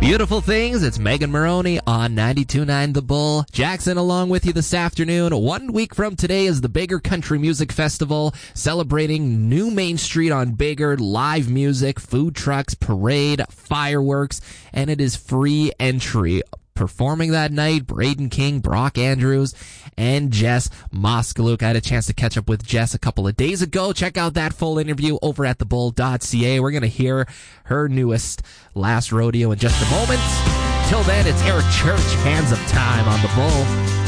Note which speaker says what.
Speaker 1: Beautiful things. It's Megan Maroney on 92.9 The Bull. Jackson along with you this afternoon. 1 week from today is the Bigger Country Music Festival, celebrating New Main Street on Bigger, live music, food trucks, parade, fireworks, and it is free entry. Performing that night, Braden King, Brock Andrews, and Jess Moskaluk. I had a chance to catch up with Jess a couple of days ago. Check out that full interview over at thebull.ca. We're going to hear her newest Last Rodeo in just a moment. Till then, it's Eric Church, Hands of Time on The Bull.